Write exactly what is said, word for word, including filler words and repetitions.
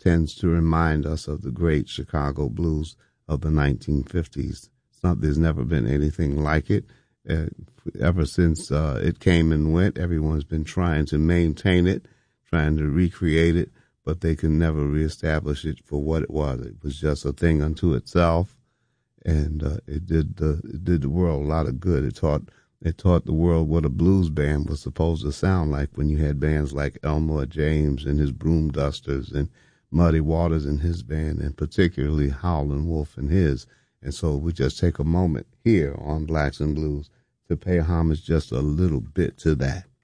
tends to remind us of the great Chicago blues of the nineteen fifties. It's not, there's never been anything like it. Uh, ever since uh, it came and went, everyone's been trying to maintain it, trying to recreate it, but they can never reestablish it for what it was. It was just a thing unto itself, and uh, it did the it did the world a lot of good. It taught it taught the world what a blues band was supposed to sound like when you had bands like Elmore James and his Broom Dusters and Muddy Waters and his band, and particularly Howlin' Wolf and his. And so we just take a moment here on Blacks and Blues to pay homage just a little bit to that.